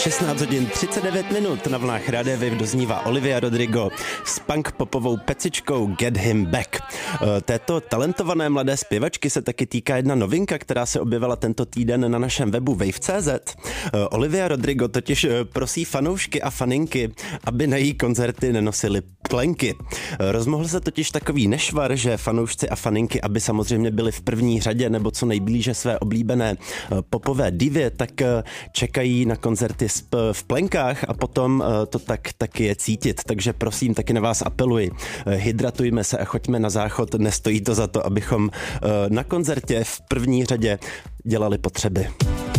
16 hodin 39 minut na vlnách Rádia Wave doznívá Olivia Rodrigo s punk popovou pecičkou Get Him Back. Této talentované mladé zpěvačky se taky týká jedna novinka, která se objevila tento týden na našem webu wave.cz. Olivia Rodrigo totiž prosí fanoušky a faninky, aby na její koncerty nenosili plenky. Rozmohl se totiž takový nešvar, že fanoušci a faninky, aby samozřejmě byli v první řadě nebo co nejblíže své oblíbené popové divy, tak čekají na koncerty v plenkách a potom to taky je cítit. Takže prosím, taky na vás apeluji. Hydratujme se a choďme na záchod. Nestojí to za to, abychom na koncertě v první řadě dělali potřeby.